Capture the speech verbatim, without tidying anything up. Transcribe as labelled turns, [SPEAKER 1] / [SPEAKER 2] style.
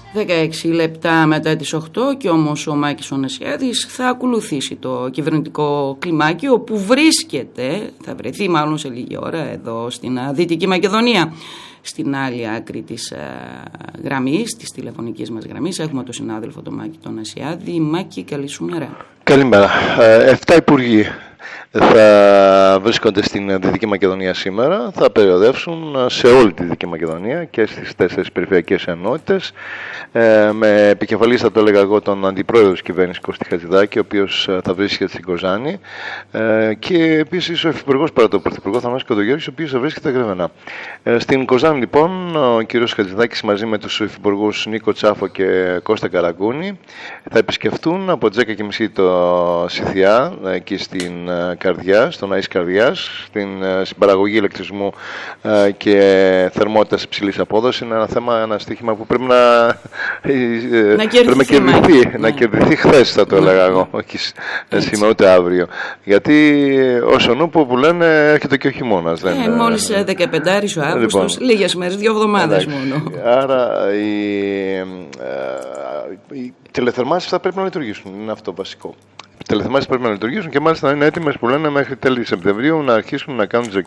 [SPEAKER 1] δεκαέξι λεπτά μετά τις οκτώ και όμως ο Μάκης ο Νασιάδης θα ακολουθήσει το κυβερνητικό κλιμάκιο που βρίσκεται, θα βρεθεί μάλλον σε λίγη ώρα εδώ στην Δυτική Μακεδονία. Στην άλλη άκρη της α, γραμμής, της τηλεφωνικής μας γραμμής, έχουμε τον συνάδελφο τον Μάκη τον Νασιάδη. Μάκη, καλή σου μέρα.
[SPEAKER 2] Καλημέρα. Εφτά υπουργοί θα βρίσκονται στην Δυτική Μακεδονία σήμερα, θα περιοδεύσουν σε όλη τη Δυτική Μακεδονία και στις τέσσερις περιφερειακές ενότητες, ε, με επικεφαλής, θα το έλεγα εγώ, τον αντιπρόεδρο της κυβέρνησης Κώστη Χατζηδάκη, ο οποίος θα βρίσκεται στην Κοζάνη, ε, και επίσης ο υφυπουργός παρά τον πρωθυπουργό Θανάση Κοντογιώργης, ο οποίος θα βρίσκεται γρεβενά. Ε, στην Κοζάνη λοιπόν ο κ. Χατζηδάκης μαζί με τους υφυπουργούς Νίκο Τσάφο και Κώστα Καραγκούνη θα επισκεφτούν από τις δέκα και μισή το Σιθιά, εκεί στην Καρδιά, στον Αΐς Καρδιάς, στην συμπαραγωγή ηλεκτρισμού ε, και θερμότητας υψηλής απόδοσης. Είναι ένα θέμα, ένα στοίχημα που πρέπει να, ε,
[SPEAKER 1] να
[SPEAKER 2] πρέπει να κερδιθεί, ναι. να κερδιθεί χθες, θα το
[SPEAKER 1] ναι.
[SPEAKER 2] έλεγα εγώ, όχι σήμερα ούτε αύριο. Γιατί όσο νούπο που λένε έρχεται και ο χειμώνας.
[SPEAKER 1] Ε, δεν, μόλις ε, δεκαπεντάρης ο Αύγουστος, λοιπόν, λίγες μέρες, δύο εβδομάδες μόνο.
[SPEAKER 2] Άρα οι, ε, οι τηλεθερμάσεις θα πρέπει να λειτουργήσουν, είναι αυτό βασικό. Οι τηλεθερμάσεις πρέπει να λειτουργήσουν και μάλιστα να είναι έτοιμες που λένε μέχρι τέλη Σεπτεμβρίου να αρχίσουν να κάνουν τις